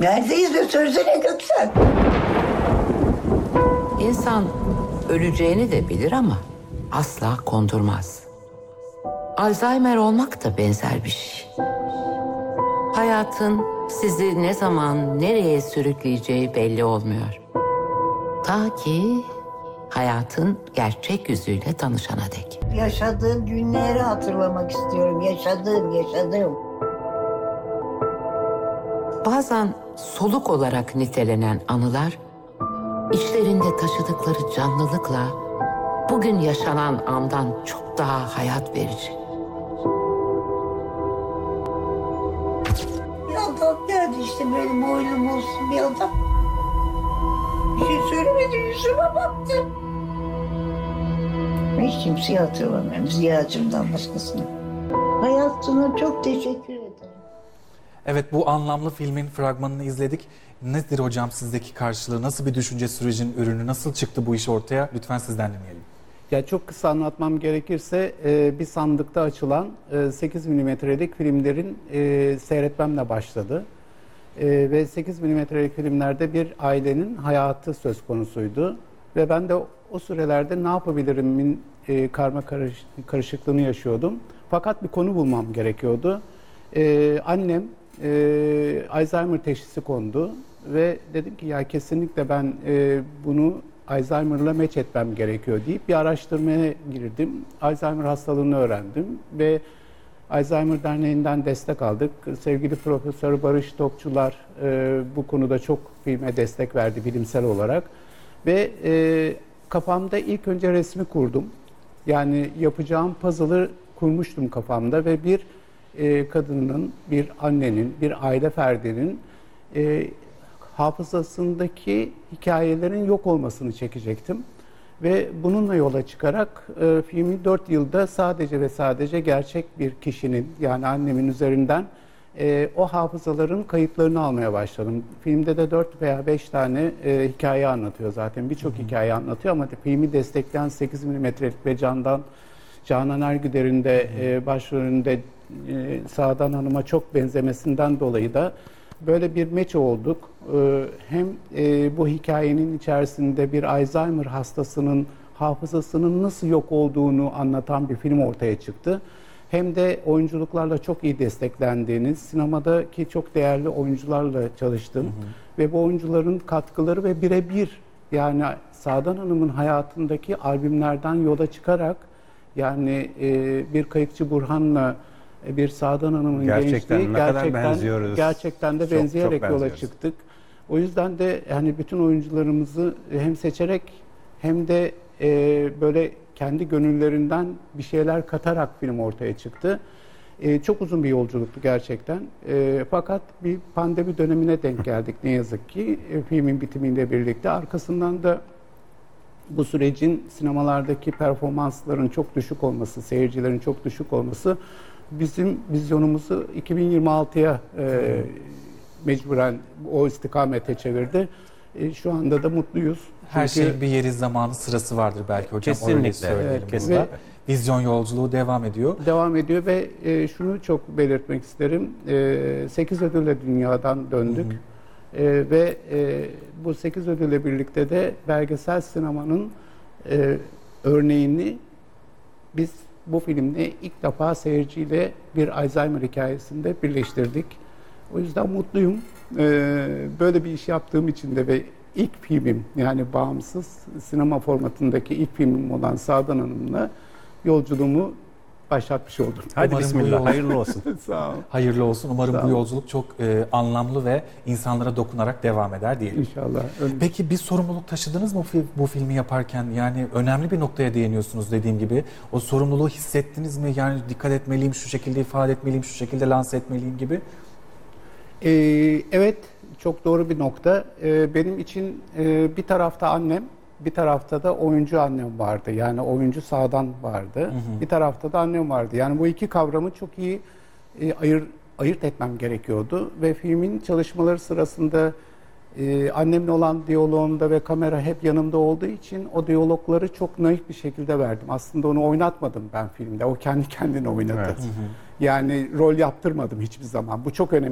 Neredeyiz de söylesene Göksel. İnsan öleceğini de bilir ama asla kondurmaz. Alzheimer olmak da benzer bir şey. Hayatın sizi ne zaman nereye sürükleyeceği belli olmuyor. Ta ki hayatın gerçek yüzüyle tanışana dek. Yaşadığım günleri hatırlamak istiyorum. Yaşadığım. Bazen soluk olarak nitelenen anılar, içlerinde taşıdıkları canlılıkla bugün yaşanan andan çok daha hayat verici. Bir adam geldi işte böyle boylum olsun bir adam. Bir şey söylemedi, yüzüme baktı. Hiç kimseyi hatırlamıyorum Ziya'cığımdan başkasını. Hayatına çok teşekkür ederim. Evet, bu anlamlı filmin fragmanını izledik. Nedir hocam sizdeki karşılığı? Nasıl bir düşünce sürecinin ürünü? Nasıl çıktı bu iş ortaya? Lütfen sizden dinleyelim. Ya çok kısa anlatmam gerekirse bir sandıkta açılan 8 milimetrelik filmlerin seyretmemle başladı. Ve 8 milimetrelik filmlerde bir ailenin hayatı söz konusuydu. Ve ben de o sürelerde ne yapabilirimin karışıklığını yaşıyordum. Fakat bir konu bulmam gerekiyordu. Annem Alzheimer teşhisi kondu ve dedim ki ya kesinlikle ben bunu Alzheimer'la meç etmem gerekiyor deyip bir araştırmaya girdim. Alzheimer hastalığını öğrendim ve Alzheimer Derneği'nden destek aldık. Sevgili Profesör Barış Topçular bu konuda çok filme destek verdi bilimsel olarak. Ve kafamda ilk önce resmi kurdum. Yani yapacağım puzzle'ı kurmuştum kafamda ve bir kadının, bir annenin, bir aile ferdinin hafızasındaki hikayelerin yok olmasını çekecektim. Ve bununla yola çıkarak filmi 4 yılda sadece ve sadece gerçek bir kişinin, yani annemin üzerinden o hafızaların kayıtlarını almaya başladım. Filmde de 4 veya 5 tane hikaye anlatıyor zaten. Birçok hikaye anlatıyor ama filmi destekleyen 8 milimetrelik ve Canan Ergüder'in de başrolünde Sağdan Hanım'a çok benzemesinden dolayı da böyle bir meç olduk. Hem bu hikayenin içerisinde bir Alzheimer hastasının hafızasının nasıl yok olduğunu anlatan bir film ortaya çıktı. Hem de oyunculuklarla çok iyi desteklendiğiniz, sinemadaki çok değerli oyuncularla çalıştım. Ve bu oyuncuların katkıları ve birebir, yani Sağdan Hanım'ın hayatındaki albümlerden yola çıkarak, yani bir Kayıkçı Burhan'la bir Sağdan Hanım'ın gençliği gerçekten de benzeyerek yola çıktık. O yüzden de yani bütün oyuncularımızı hem seçerek hem de böyle kendi gönüllerinden bir şeyler katarak film ortaya çıktı. Çok uzun bir yolculuktu gerçekten. Fakat bir pandemi dönemine denk geldik ne yazık ki filmin bitimiyle birlikte. Arkasından da bu sürecin sinemalardaki performansların çok düşük olması, seyircilerin çok düşük olması bizim vizyonumuzu 2026'ya mecburen o istikamete çevirdi. Şu anda da mutluyuz. Her şeyin bir yeri, zamanı, sırası vardır belki hocam. Kesinlikle. Evet, vizyon yolculuğu devam ediyor. Devam ediyor ve şunu çok belirtmek isterim. 8 ödülle dünyadan döndük. Ve bu 8 ödülle birlikte de belgesel sinemanın örneğini biz bu filmde ilk defa seyirciyle bir Alzheimer hikayesinde birleştirdik. O yüzden mutluyum. Böyle bir iş yaptığım için de ve ilk filmim, yani bağımsız sinema formatındaki ilk filmim olan Sağdan Hanım'la yolculuğumu başlatmış oldum. Hadi Umarım bismillah, hayırlı olsun. Sağ ol. Hayırlı olsun. Umarım Sağ bu ol. yolculuk çok anlamlı ve insanlara dokunarak devam eder diyelim. İnşallah. Öyle. Peki bir sorumluluk taşıdınız mı bu filmi yaparken? Yani önemli bir noktaya değiniyorsunuz dediğim gibi. O sorumluluğu hissettiniz mi? Yani dikkat etmeliyim, şu şekilde ifade etmeliyim, şu şekilde lanse etmeliyim gibi. Evet, çok doğru bir nokta. Benim için bir tarafta annem, bir tarafta da oyuncu annem vardı. Yani oyuncu Sağdan vardı. Bir tarafta da annem vardı. Yani bu iki kavramı çok iyi ayırt etmem gerekiyordu. Ve filmin çalışmaları sırasında annemle olan diyaloğumda ve kamera hep yanımda olduğu için o diyalogları çok naif bir şekilde verdim. Aslında onu oynatmadım ben filmde. O kendi kendine oynadı. Evet. Yani rol yaptırmadım hiçbir zaman. Bu çok önemli.